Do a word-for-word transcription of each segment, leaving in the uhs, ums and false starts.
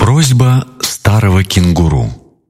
Просьба старого кенгуру.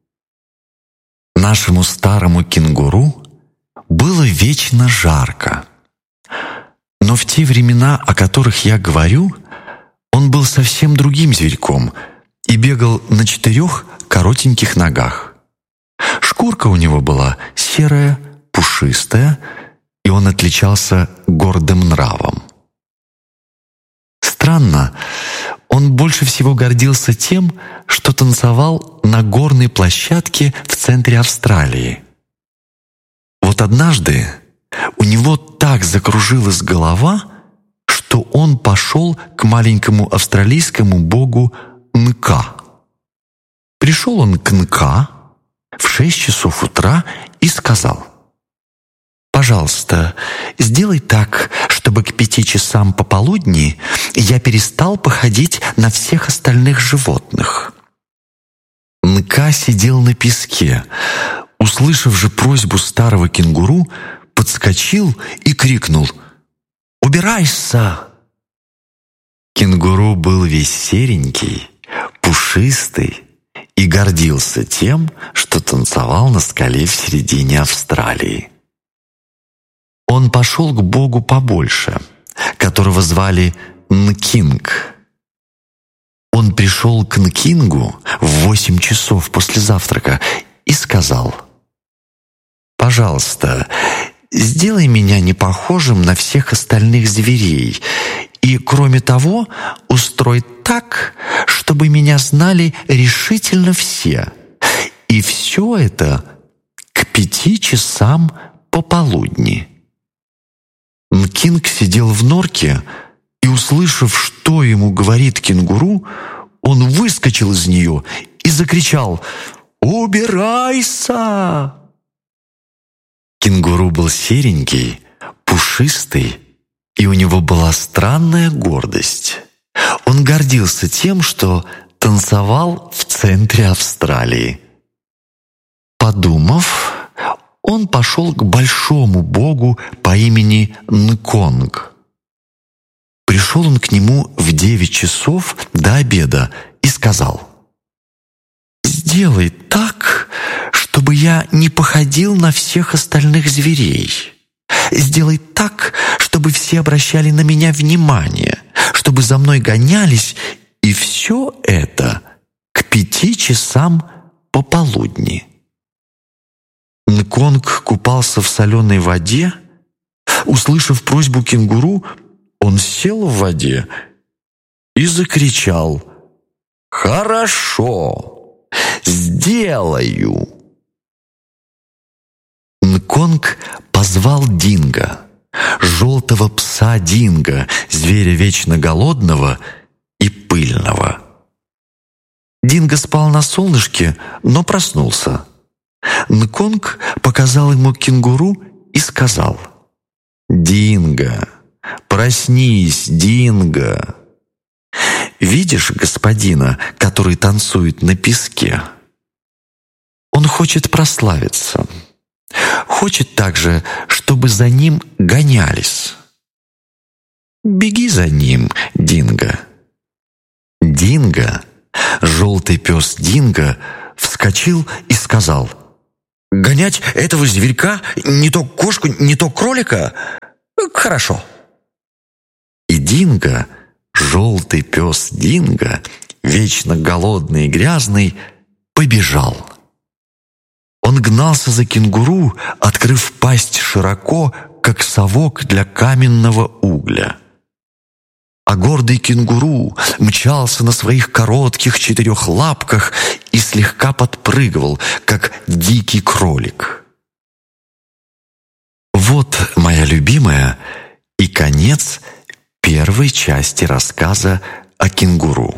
Нашему старому кенгуру было вечно жарко. Но в те времена, о которых я говорю, он был совсем другим зверьком и бегал на четырех коротеньких ногах. Шкурка у него была серая, пушистая, и он отличался гордым нравом. Странно, он больше всего гордился тем, что танцевал на горной площадке в центре Австралии. Вот однажды у него так закружилась голова, что он пошел к маленькому австралийскому богу Нка. Пришел он к Нка в шесть часов утра и сказал: «Пожалуйста, сделай так, чтобы к пяти часам пополудни я перестал походить на всех остальных животных». Нка сидел на песке. Услышав же просьбу старого кенгуру, подскочил и крикнул: «Убирайся!» Кенгуру был весь серенький, пушистый и гордился тем, что танцевал на скале в середине Австралии. Он пошел к богу побольше, которого звали Нкинг. Он пришел к Нкингу в восемь часов после завтрака и сказал: «Пожалуйста, сделай меня не похожим на всех остальных зверей, и, кроме того, устрой так, чтобы меня знали решительно все, и все это к пяти часам пополудни». Нкинг сидел в норке, и, услышав, что ему говорит кенгуру, он выскочил из нее и закричал: «Убирайся!» Кенгуру был серенький, пушистый, и у него была странная гордость. Он гордился тем, что танцевал в центре Австралии. Подумав, он пошел к большому богу по имени Нконг. Пришел он к нему в девять часов до обеда и сказал: «Сделай так, чтобы я не походил на всех остальных зверей. Сделай так, чтобы все обращали на меня внимание, чтобы за мной гонялись, и все это к пяти часам пополудни». Нконг купался в соленой воде. Услышав просьбу кенгуру, он сел в воде и закричал: «Хорошо, сделаю!» Нконг позвал Динго, желтого пса Динго, зверя вечно голодного и пыльного. Динго спал на солнышке, но проснулся. Нконг показал ему кенгуру и сказал: «Динго, проснись, Динго! Видишь господина, который танцует на песке? Он хочет прославиться. Хочет также, чтобы за ним гонялись. Беги за ним, Динго». Динго, желтый пес Динго, вскочил и сказал: «Гонять этого зверька, не то кошку, не то кролика? Хорошо». И Динго, желтый пес Динго, вечно голодный и грязный, побежал. Он гнался за кенгуру, открыв пасть широко, как совок для каменного угля. А гордый кенгуру мчался на своих коротких четырех лапках и слегка подпрыгивал, как дикий кролик. Вот, моя любимая, и конец первой части рассказа о кенгуру.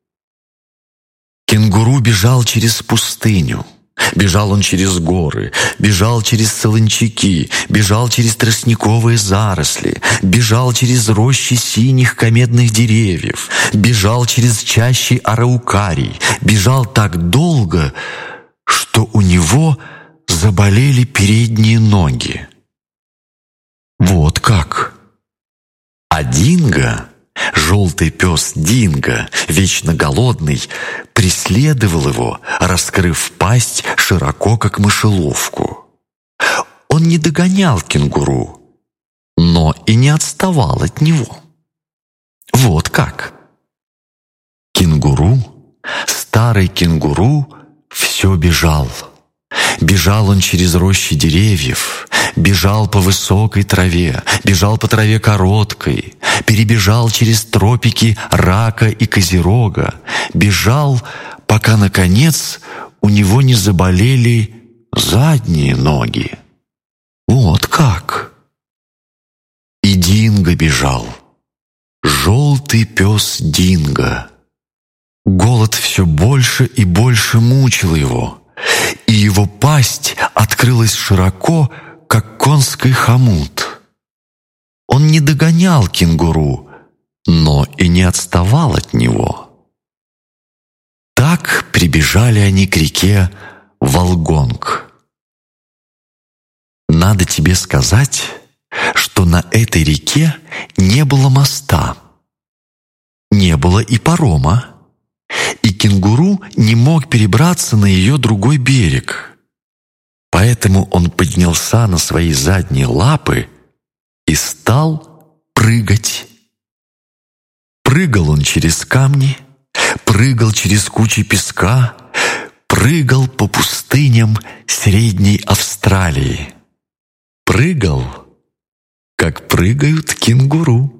Кенгуру бежал через пустыню. Бежал он через горы, бежал через солончаки, бежал через тростниковые заросли, бежал через рощи синих комедных деревьев, бежал через чащи араукарий, бежал так долго, что у него заболели передние ноги. Вот как! А Динго Желтый пес Динго, вечно голодный, преследовал его, раскрыв пасть широко, как мышеловку. Он не догонял кенгуру, но и не отставал от него. Вот как. Кенгуру, старый кенгуру, все бежал. Бежал он через рощи деревьев, бежал по высокой траве, бежал по траве короткой, перебежал через тропики рака и козерога, бежал, пока, наконец, у него не заболели задние ноги. Вот как. И Динго бежал. Желтый пес Динго. Голод все больше и больше мучил его, и его пасть открылась широко, как конский хомут. Он не догонял кенгуру, но и не отставал от него. Так прибежали они к реке Волгонг. Надо тебе сказать, что на этой реке не было моста, не было и парома, и кенгуру не мог перебраться на ее другой берег. Поэтому он поднялся на свои задние лапы и стал прыгать. Прыгал он через камни, прыгал через кучи песка, прыгал по пустыням Средней Австралии. Прыгал, как прыгают кенгуру.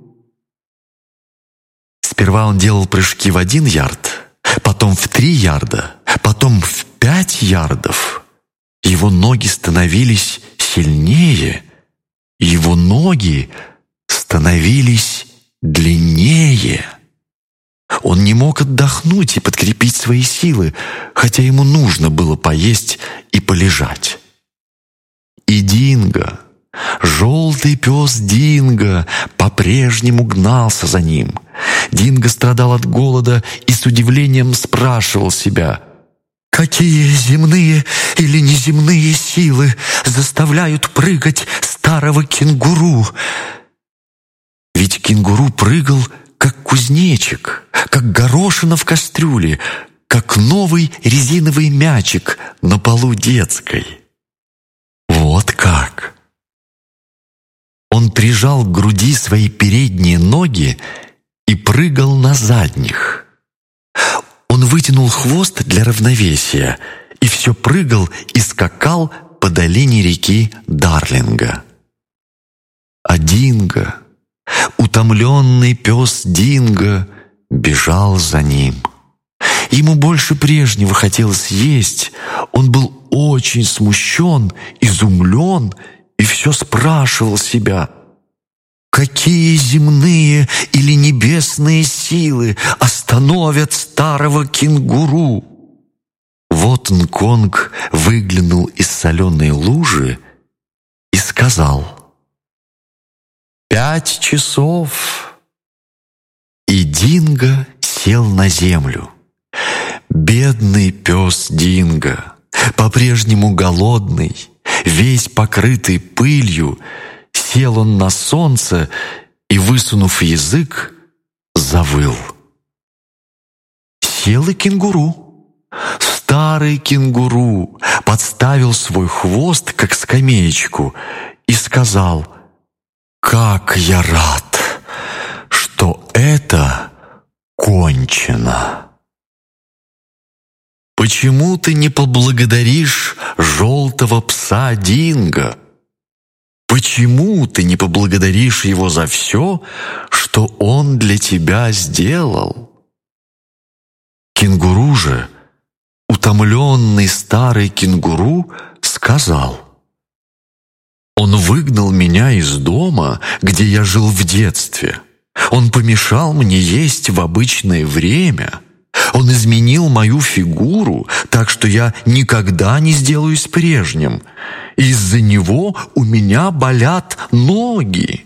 Сперва он делал прыжки в один ярд, потом в три ярда, потом в пять ярдов. Его ноги становились сильнее, его ноги становились длиннее. Он не мог отдохнуть и подкрепить свои силы, хотя ему нужно было поесть и полежать. И Динго, желтый пес Динго, по-прежнему гнался за ним. Динго страдал от голода и с удивлением спрашивал себя: какие земные или неземные силы заставляют прыгать старого кенгуру? Ведь кенгуру прыгал, как кузнечик, как горошина в кастрюле, как новый резиновый мячик на полу детской. Вот как! Он прижал к груди свои передние ноги и прыгал на задних. Он вытянул хвост для равновесия и все прыгал и скакал по долине реки Дарлинга. А Динго, утомленный пес Динго, бежал за ним. Ему больше прежнего хотелось есть. Он был очень смущен, изумлен и все спрашивал себя: какие земные или небесные силы остановят старого кенгуру? Вот Нконг выглянул из соленой лужи и сказал: «Пять часов». И Динго сел на землю. Бедный пес Динго, по-прежнему голодный, весь покрытый пылью, сел он на солнце и, высунув язык, завыл. Сел и кенгуру. Старый кенгуру подставил свой хвост, как скамеечку, и сказал: «Как я рад, что это кончено!» «Почему ты не поблагодаришь желтого пса Динго? Почему ты не поблагодаришь его за все, что он для тебя сделал?» Кенгуру же, утомленный старый кенгуру, сказал: «Он выгнал меня из дома, где я жил в детстве. Он помешал мне есть в обычное время. Он изменил мою фигуру, так что я никогда не сделаюсь прежним. Из-за него у меня болят ноги».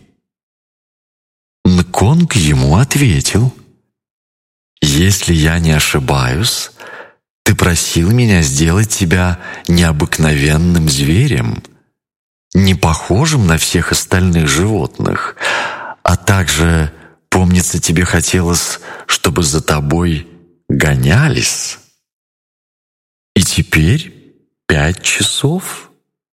Нконг ему ответил: «Если я не ошибаюсь, ты просил меня сделать тебя необыкновенным зверем, не похожим на всех остальных животных, а также Помнится, тебе хотелось, чтобы за тобой гонялись. И теперь пять часов?»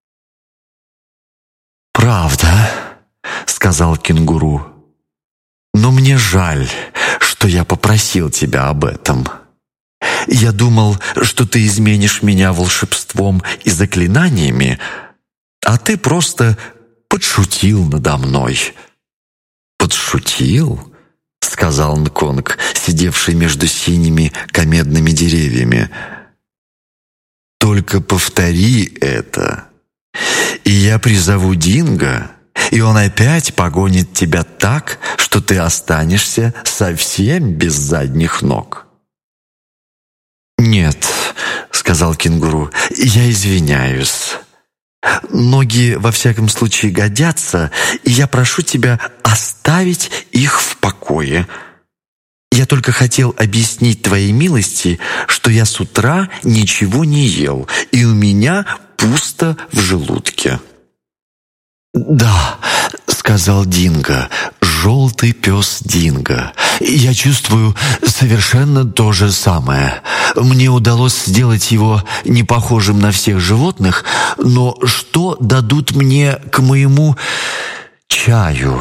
«Правда», — сказал кенгуру. «Но мне жаль, что я попросил тебя об этом. Я думал, что ты изменишь меня волшебством и заклинаниями, а ты просто подшутил надо мной». «Подшутил?» — сказал Нконг, сидевший между синими комедными деревьями. «Только повтори это, и я призову Динго, и он опять погонит тебя так, что ты останешься совсем без задних ног». «Нет», — сказал кенгуру, — «я извиняюсь. Ноги во всяком случае годятся, и я прошу тебя оставить их в покое. Я только хотел объяснить твоей милости, что я с утра ничего не ел, и у меня пусто в желудке». «Да», — сказал Динго, желтый пес Динго, — «я чувствую совершенно то же самое. Мне удалось сделать его не похожим на всех животных, но что дадут мне к моему чаю?»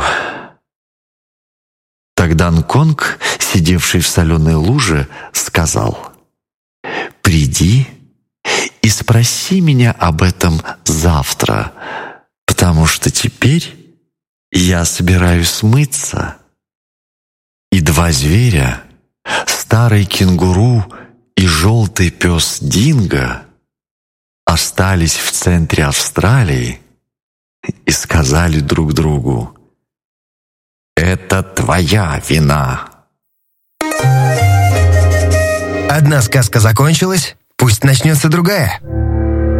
Тогда Нконг, сидевший в соленой луже, сказал: «Приди и спроси меня об этом завтра, потому что теперь я собираюсь смыться». И два зверя, старый кенгуру и желтый пес Динго, остались в центре Австралии и сказали друг другу: «Это твоя вина». Одна сказка закончилась, пусть начнется другая.